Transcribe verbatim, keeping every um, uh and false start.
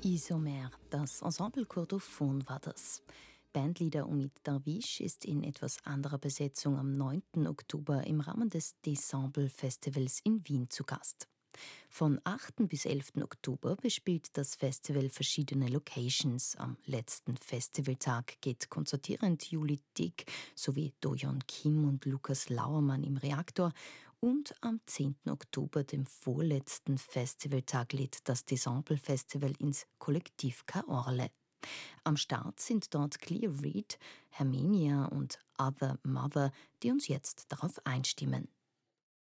Isomer, das Ensemble Cordophon war das. Bandleader Omid Darwish ist in etwas anderer Besetzung am neunten Oktober im Rahmen des Desamble Festivals in Wien zu Gast. Von achten bis elften Oktober bespielt das Festival verschiedene Locations. Am letzten Festivaltag geht konzertierend Juli Dick sowie Doyon Kim und Lukas Lauermann im Reaktor und am zehnten Oktober, dem vorletzten Festivaltag, lädt das Desample Festival ins Kollektiv Kaorle. Am Start sind dort Clear Reed, Hermenia und Other Mother, die uns jetzt darauf einstimmen.